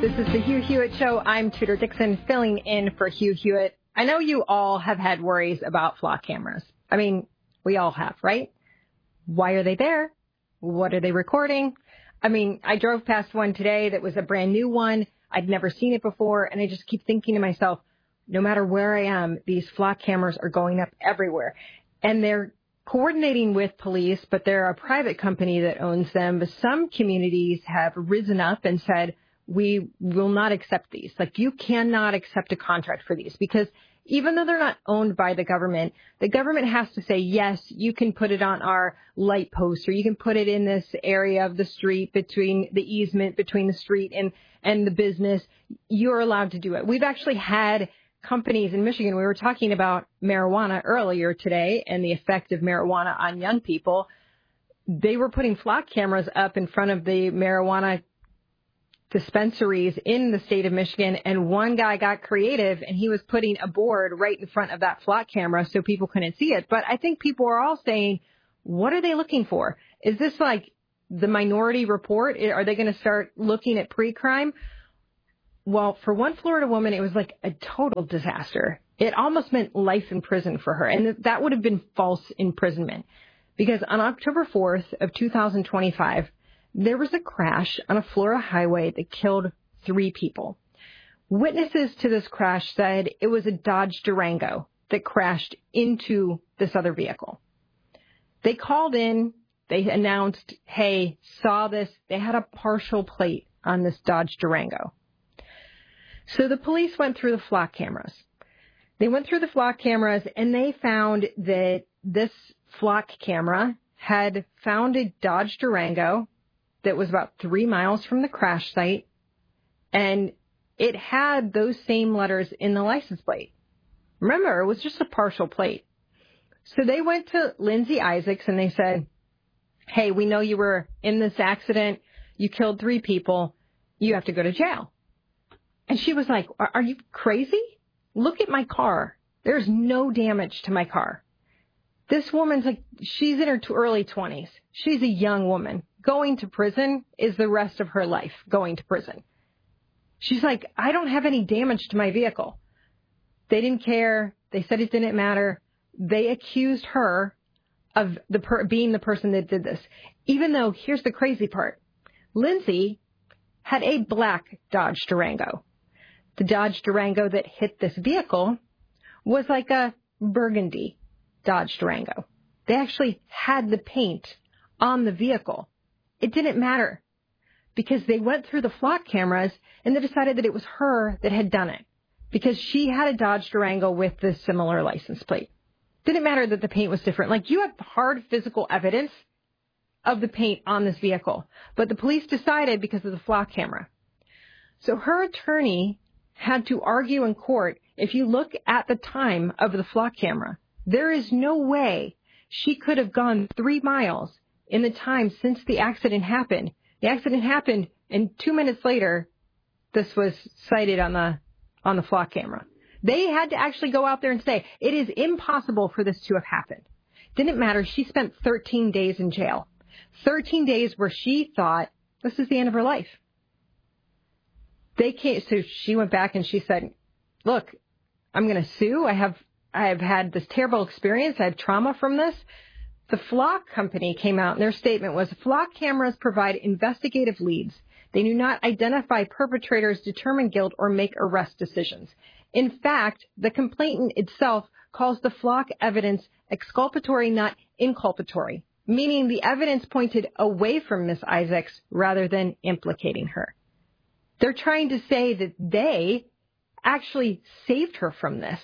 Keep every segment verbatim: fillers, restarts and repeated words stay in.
This is the Hugh Hewitt Show. I'm Tudor Dixon, filling in for Hugh Hewitt. I know you all have had worries about flock cameras. I mean, we all have, right? Why are they there? What are they recording? I mean, I drove past one today that was a brand new one. I'd never seen it before, and I just keep thinking to myself, no matter where I am, these flock cameras are going up everywhere. And they're coordinating with police, but they're a private company that owns them. But some communities have risen up and said, we will not accept these. Like, you cannot accept a contract for these, because even though they're not owned by the government, the government has to say, yes, you can put it on our light post, or you can put it in this area of the street between the easement between the street and, and the business. You're allowed to do it. We've actually had companies in Michigan. We were talking about marijuana earlier today and the effect of marijuana on young people. They were putting flock cameras up in front of the marijuana dispensaries in the state of Michigan, and one guy got creative and he was putting a board right in front of that flock camera so people couldn't see it. But I think people are all saying, what are they looking for? Is this like the Minority Report? Are they going to start looking at pre-crime? Well, for one Florida woman, it was like a total disaster. It almost meant life in prison for her. And that would have been false imprisonment, because on October fourth of two thousand twenty-five, there was a crash on a Florida highway that killed three people. Witnesses to this crash said it was a Dodge Durango that crashed into this other vehicle. They called in. They announced, hey, saw this. They had a partial plate on this Dodge Durango. So the police went through the flock cameras. They went through the flock cameras, and they found that this flock camera had found a Dodge Durango that was about three miles from the crash site, and it had those same letters in the license plate. Remember, it was just a partial plate. So they went to Lindsay Isaacs and they said, hey, we know you were in this accident. You killed three people. You have to go to jail. And she was like, are, are you crazy? Look at my car. There's no damage to my car. This woman's like, she's in her early twenties. She's a young woman. Going to prison is the rest of her life, going to prison. She's like, I don't have any damage to my vehicle. They didn't care. They said it didn't matter. They accused her of the per- being the person that did this. Even though, here's the crazy part. Lindsay had a black Dodge Durango. The Dodge Durango that hit this vehicle was like a burgundy Dodge Durango. They actually had the paint on the vehicle. It didn't matter, because they went through the flock cameras and they decided that it was her that had done it, because she had a Dodge Durango with this similar license plate. Didn't matter that the paint was different. Like, you have hard physical evidence of the paint on this vehicle, but the police decided because of the flock camera. So her attorney had to argue in court, if you look at the time of the flock camera, there is no way she could have gone three miles in the time since the accident happened. The accident happened, and two minutes later, this was cited on the on the flock camera. They had to actually go out there and say, it is impossible for this to have happened. Didn't matter. She spent thirteen days in jail. thirteen days where she thought this is the end of her life. They came, so she went back and she said, look, I'm going to sue. I have I have had this terrible experience. I have trauma from this. The flock company came out, and their statement was, flock cameras provide investigative leads. They do not identify perpetrators, determine guilt, or make arrest decisions. In fact, the complainant itself calls the flock evidence exculpatory, not inculpatory, meaning the evidence pointed away from Miss Isaacs rather than implicating her. They're trying to say that they actually saved her from this.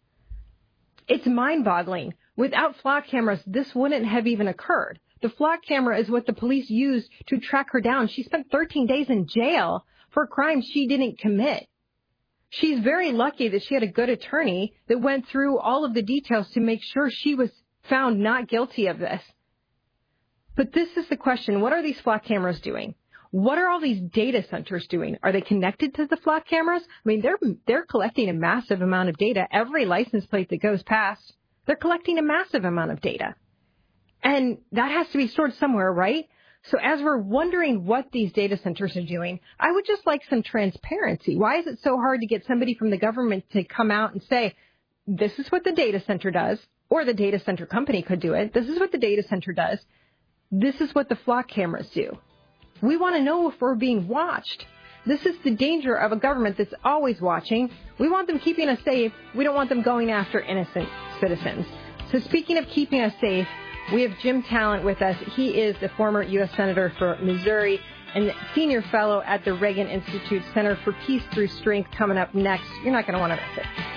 It's mind-boggling. Without flock cameras, this wouldn't have even occurred. The flock camera is what the police used to track her down. She spent thirteen days in jail for a crime she didn't commit. She's very lucky that she had a good attorney that went through all of the details to make sure she was found not guilty of this. But this is the question. What are these flock cameras doing? What are all these data centers doing? Are they connected to the flock cameras? I mean, they're they're collecting a massive amount of data. Every license plate that goes past, they're collecting a massive amount of data. And that has to be stored somewhere, right? So as we're wondering what these data centers are doing, I would just like some transparency. Why is it so hard to get somebody from the government to come out and say, this is what the data center does, or the data center company could do it. This is what the data center does. This is what the flock cameras do. We want to know if we're being watched. This is the danger of a government that's always watching. We want them keeping us safe. We don't want them going after innocent citizens. So speaking of keeping us safe, we have Jim Talent with us. He is the former U S Senator for Missouri and Senior Fellow at the Reagan Institute Center for Peace Through Strength coming up next. You're not going to want to miss it.